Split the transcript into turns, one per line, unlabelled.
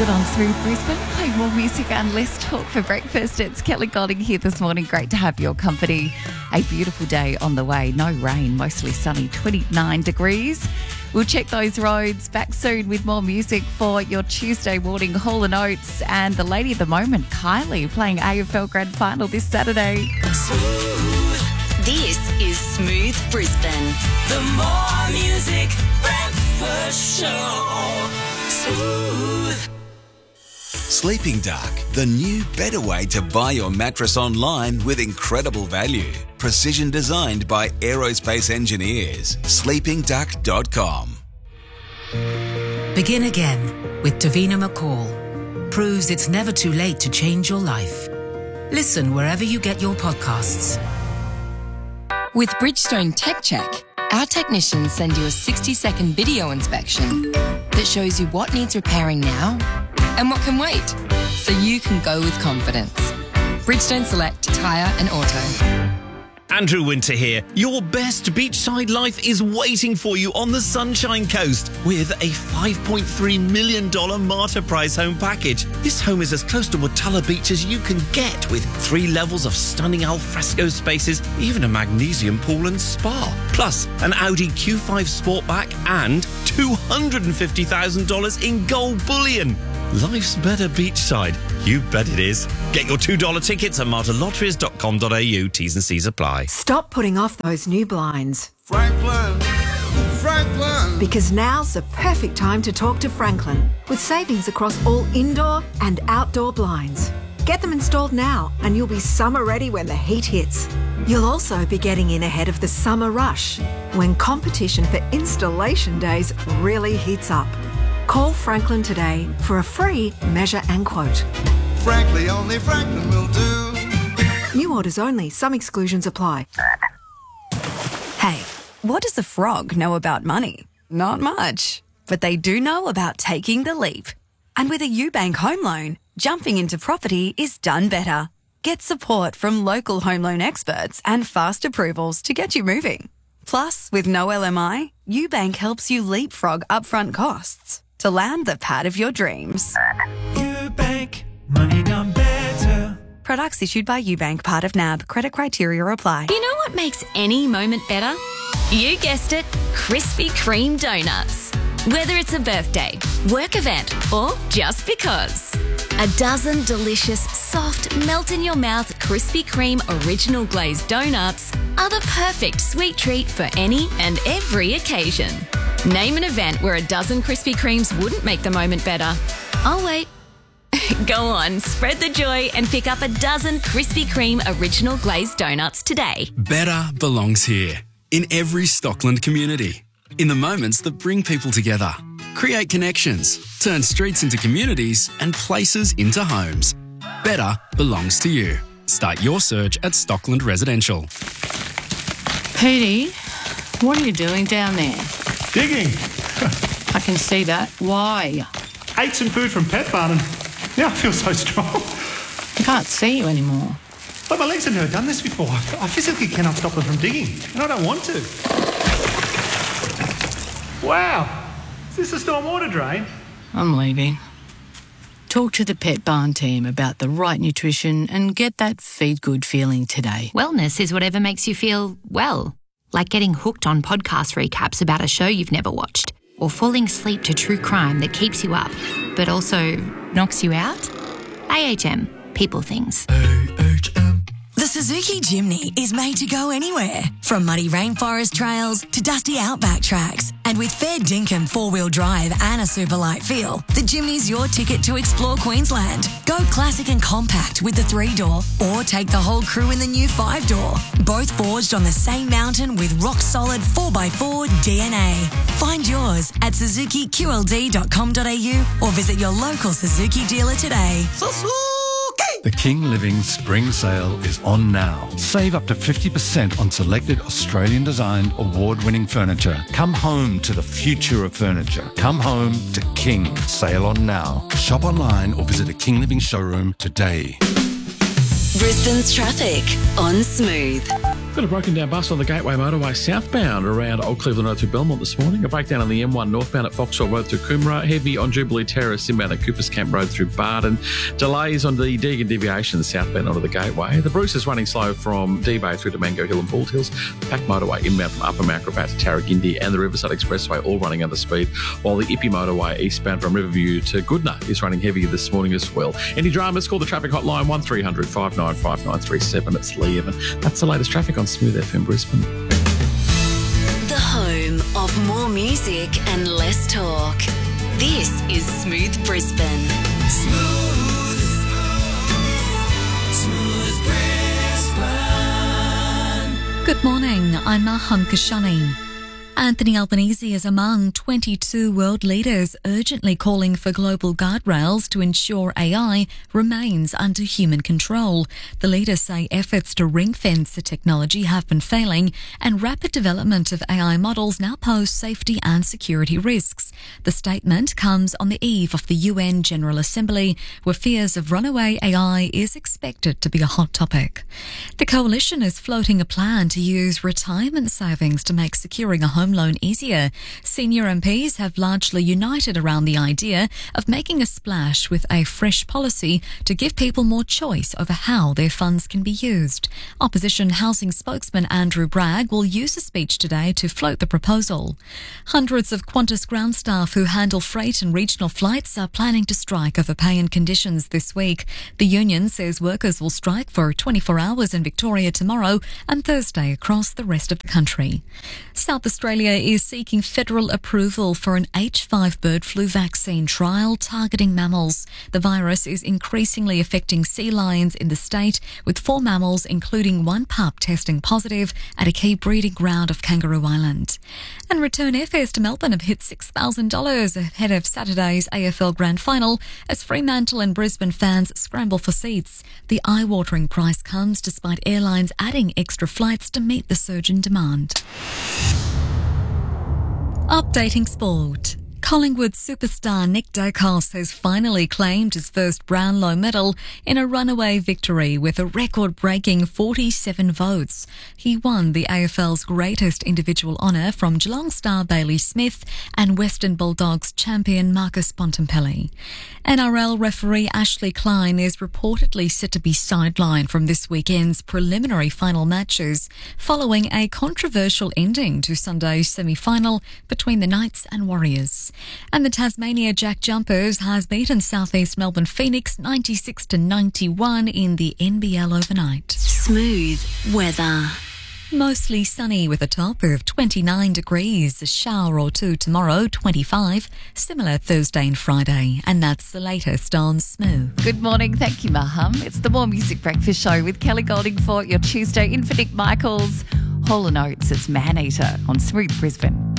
Good on Smooth Brisbane. Playing more music and less talk for breakfast. It's Kelly Golding here this morning. Great to have your company. A beautiful day on the way. No rain, mostly sunny, 29 degrees. We'll check those roads. Back soon with more music for your Tuesday morning. Hall & Oates and the lady of the moment, Kylie, playing AFL Grand Final this Saturday.
Smooth. This is Smooth Brisbane. The more music breakfast show. Smooth.
Sleeping Dark, the new, better way to buy your mattress online with incredible value. Precision designed by aerospace engineers. sleepingduck.com.
Begin again with Davina McCall. Proves it's never too late to change your life. Listen wherever you get your podcasts.
With Bridgestone Tech Check, our technicians send you a 60-second video inspection that shows you what needs repairing now and what can wait, so you can go with confidence. Bridgestone Select Tyre and Auto.
Andrew Winter here. Your best beachside life is waiting for you on the Sunshine Coast with a $5.3 million Martyr Prize home package. This home is as close to Watala Beach as you can get, with 3 levels of stunning alfresco spaces, even a magnesium pool and spa. Plus, an Audi Q5 Sportback and $250,000 in gold bullion. Life's better beachside. You bet it is. Get your $2 tickets at martyrlotteries.com.au. T's and C's apply.
Stop putting off those new blinds.
Franklin.
Because now's the perfect time to talk to Franklin, with savings across all indoor and outdoor blinds. Get them installed now and you'll be summer ready when the heat hits. You'll also be getting in ahead of the summer rush, when competition for installation days really heats up. Call Franklin today for a free measure and quote.
Frankly, only Franklin will do.
New orders only. Some exclusions apply.
Hey, what does a frog know about money? Not much. But they do know about taking the leap. And with a UBank home loan, jumping into property is done better. Get support from local home loan experts and fast approvals to get you moving. Plus, with no LMI, UBank helps you leapfrog upfront costs to land the pad of your dreams.
UBank, money done better.
Products issued by UBank, part of NAB. Credit criteria apply.
You know what makes any moment better? You guessed it, Krispy Kreme donuts. Whether it's a birthday, work event, or just because. A dozen delicious, soft, melt-in-your-mouth Krispy Kreme original glazed donuts are the perfect sweet treat for any and every occasion. Name an event where a dozen Krispy Kremes wouldn't make the moment better. I'll wait. Go on, spread the joy and pick up a dozen Krispy Kreme original glazed donuts today.
Better belongs here, in every Stockland community. In the moments that bring people together. Create connections, turn streets into communities and places into homes. Better belongs to you. Start your search at Stockland Residential.
Petey, what are you doing down there?
Digging.
I can see that. Why?
Ate some food from Pet Barn and now I feel so strong.
I can't see you anymore.
But my legs have never done this before. I physically cannot stop them from digging, and I don't want to. Wow. Is this a stormwater drain?
I'm leaving. Talk to the Pet Barn team about the right nutrition and get that feed good feeling today.
Wellness is whatever makes you feel well. Like getting hooked on podcast recaps about a show you've never watched, or falling asleep to true crime that keeps you up, but also knocks you out. AHM. People things.
The Suzuki Jimny is made to go anywhere, from muddy rainforest trails to dusty outback tracks. And with fair dinkum 4-wheel drive and a super light feel, the Jimny's your ticket to explore Queensland. Go classic and compact with the 3-door, or take the whole crew in the new 5-door. Both forged on the same mountain with rock-solid 4x4 DNA. Find yours at suzukiqld.com.au or visit your local Suzuki dealer today.
The King Living Spring Sale is on now. Save up to 50% on selected Australian-designed, award-winning furniture. Come home to the future of furniture. Come home to King. Sale on now. Shop online or visit a King Living showroom today.
Brisbane's traffic on Smooth.
Got a broken down bus on the Gateway Motorway southbound around Old Cleveland Road through Belmont this morning. A breakdown on the M1 northbound at Vauxhall Road through Coomera. Heavy on Jubilee Terrace inbound at Coopers Camp Road through Barden. Delays on the Deegan Deviation southbound onto the Gateway. The Bruce is running slow from D-Bay through to Mango Hill and Bald Hills. The Pack Motorway inbound from Upper Mount Gravatt to Tarragindi and the Riverside Expressway all running under speed, while the Ippy Motorway eastbound from Riverview to Goodna is running heavy this morning as well. Any dramas, call the traffic hotline 1300 595937. It's Lee Evan. That's the latest traffic on Smooth FM Brisbane.
The home of more music and less talk. This is Smooth Brisbane.
Smooth Brisbane.
Good morning, I'm Maham Kashani. Anthony Albanese is among 22 world leaders urgently calling for global guardrails to ensure AI remains under human control. The leaders say efforts to ring-fence the technology have been failing, and rapid development of AI models now pose safety and security risks. The statement comes on the eve of the UN General Assembly, where fears of runaway AI is expected to be a hot topic. The coalition is floating a plan to use retirement savings to make securing a home loan easier. Senior MPs have largely united around the idea of making a splash with a fresh policy to give people more choice over how their funds can be used. Opposition housing spokesman Andrew Bragg will use a speech today to float the proposal. Hundreds of Qantas ground staff who handle freight and regional flights are planning to strike over pay and conditions this week. The union says workers will strike for 24 hours in Victoria tomorrow and Thursday across the rest of the country. South Australia is seeking federal approval for an H5 bird flu vaccine trial targeting mammals. The virus is increasingly affecting sea lions in the state, with 4 mammals, including 1 pup, testing positive at a key breeding ground of Kangaroo Island. And return airfares to Melbourne have hit $6,000 ahead of Saturday's AFL Grand Final as Fremantle and Brisbane fans scramble for seats. The eye-watering price comes despite airlines adding extra flights to meet the surge in demand. Updating sport. Collingwood superstar Nick Daicos has finally claimed his first Brownlow medal in a runaway victory with a record-breaking 47 votes. He won the AFL's greatest individual honour from Geelong star Bailey Smith and Western Bulldogs champion Marcus Bontempelli. NRL referee Ashley Klein is reportedly set to be sidelined from this weekend's preliminary final matches following a controversial ending to Sunday's semi-final between the Knights and Warriors. And the Tasmania Jack Jumpers has beaten South East Melbourne Phoenix 96-91 in the NBL overnight.
Smooth weather.
Mostly sunny with a top of 29 degrees. A shower or two tomorrow, 25. Similar Thursday and Friday. And that's the latest on Smooth.
Good morning. Thank you, Maham. It's the More Music Breakfast Show with Kelly Golding for your Tuesday. In for Nick Michaels, Hall & Oates, it's Man Eater on Smooth Brisbane.